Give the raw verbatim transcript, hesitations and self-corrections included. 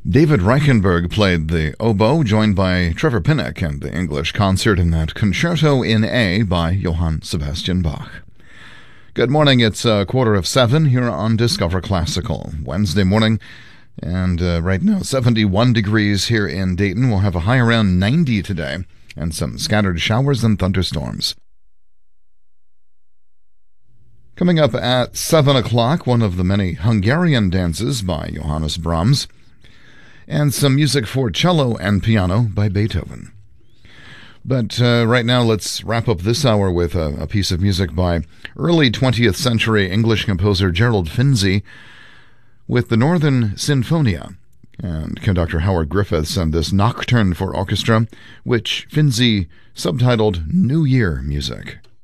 David Reichenberg played the oboe, joined by Trevor Pinnock and the English concert in that Concerto in A by Johann Sebastian Bach. Good morning, it's a quarter of seven here on Discover Classical, Wednesday morning, and uh, right now seventy-one degrees here in Dayton. We'll have a high around ninety today, and some scattered showers and thunderstorms. Coming up at seven o'clock, one of the many Hungarian dances by Johannes Brahms, and some music for cello and piano by Beethoven. But uh, right now, let's wrap up this hour with a, a piece of music by early twentieth century English composer Gerald Finzi with the Northern Sinfonia and conductor Howard Griffiths and this Nocturne for Orchestra, which Finzi subtitled New Year Music.